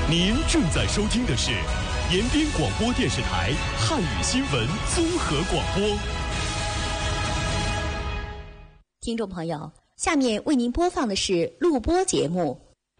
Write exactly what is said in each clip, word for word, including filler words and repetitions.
您正在收听的是延边广播电视台汉语新闻综合广播。 听众朋友，下面为您播放的是录播节目。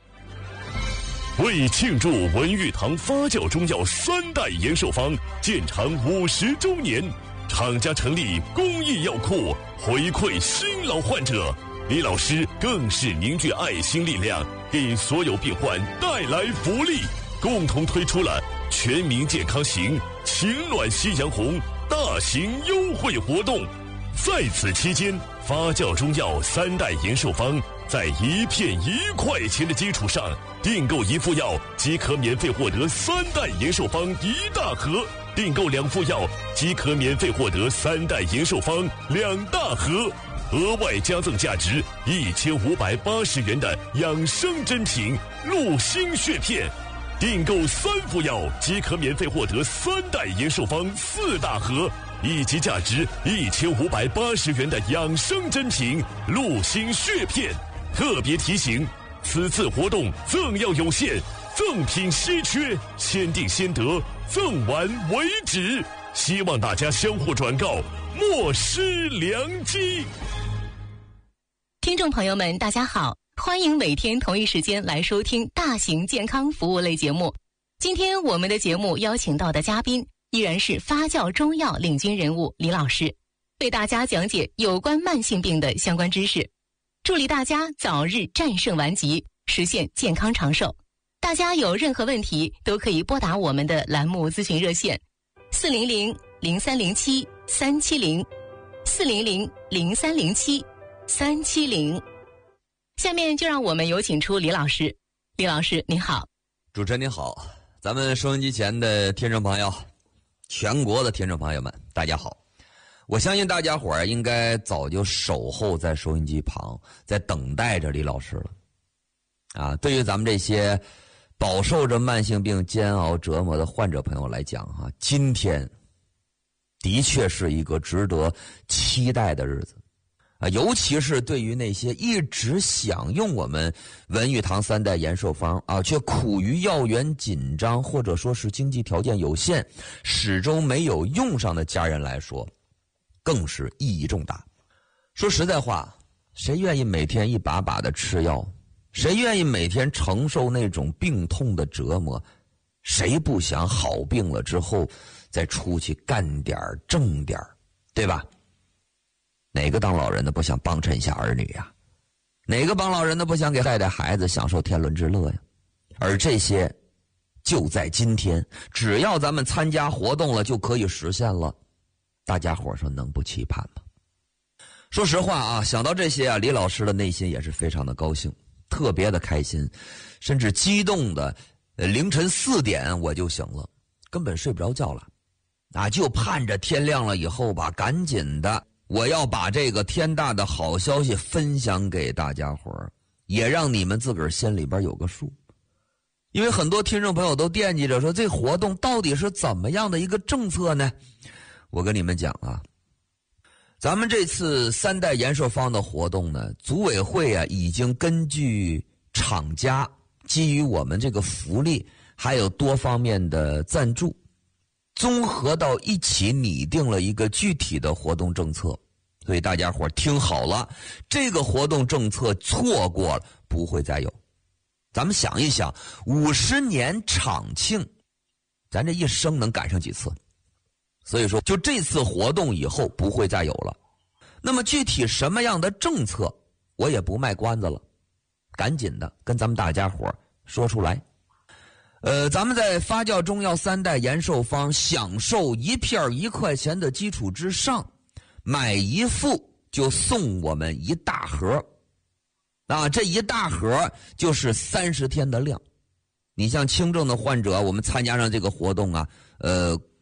为庆祝文玉堂发酵中药三代延寿方建厂五十周年，厂家成立公益药库，回馈新老患者。李老师更是凝聚爱心力量，给所有病患带来福利，共同推出了全民健康行情暖夕阳红大型优惠活动。在此期间，发酵中药三代延寿方在一片一块钱的基础上，订购一副药即可免费获得三代延寿方一大盒，订购两副药即可免费获得三代延寿方两大盒，额外加赠价值一千五百八十元的养生珍品鹿心血片，订购三副药即可免费获得三代延寿方四大盒，以及价值一千五百八十元的养生珍品鹿心血片。特别提醒，此次活动赠药有限，赠品稀缺，先订先得，赠完为止。希望大家相互转告，莫失良机。 听众朋友们，大家好，欢迎每天同一时间来收听大型健康服务类节目。今天我们的节目邀请到的嘉宾依然是发酵中药领军人物李老师，为大家讲解有关慢性病的相关知识，助力大家早日战胜顽疾，实现健康长寿。大家有任何问题都可以拨打我们的栏目咨询热线四零零零三零七三七零四零零零三零七三七零。下面就让我们有请出李老师。李老师您好。 主持人您好，咱们收音机前的听众朋友，全国的听众朋友们大家好。我相信大家伙儿应该早就守候在收音机旁，在等待着李老师了啊。对于咱们这些饱受着慢性病煎熬折磨的患者朋友来讲哈、啊，今天的确是一个值得期待的日子啊，尤其是对于那些一直想用我们文玉堂三代延寿方啊，却苦于药源紧张或者说是经济条件有限，始终没有用上的家人来说，更是意义重大。说实在话，谁愿意每天一把把的吃药？谁愿意每天承受那种病痛的折磨？谁不想好病了之后再出去干点挣点，对吧？哪个当老人的不想帮衬一下儿女呀？哪个帮老人的不想给带带孩子享受天伦之乐呀？而这些就在今天，只要咱们参加活动了就可以实现了。大家伙说能不期盼吗？说实话啊，想到这些啊，李老师的内心也是非常的高兴，特别的开心，甚至激动的呃，凌晨四点我就醒了，根本睡不着觉了啊，就盼着天亮了以后吧，赶紧的我要把这个天大的好消息分享给大家伙儿，也让你们自个儿心里边有个数。因为很多听众朋友都惦记着说，这活动到底是怎么样的一个政策呢？我跟你们讲啊，咱们这次三代延寿方的活动呢，组委会啊已经根据厂家基于我们这个福利还有多方面的赞助，综合到一起拟定了一个具体的活动政策。所以大家伙听好了，这个活动政策错过了不会再有。咱们想一想，五十年厂庆，咱这一生能赶上几次？所以说就这次活动以后不会再有了。那么具体什么样的政策，我也不卖关子了，赶紧的跟咱们大家伙说出来。呃，咱们在发酵中药三代延寿方享受一片一块钱的基础之上，买一副就送我们一大盒啊，这一大盒就是三十天的量。你像轻症的患者，我们参加上这个活动啊，呃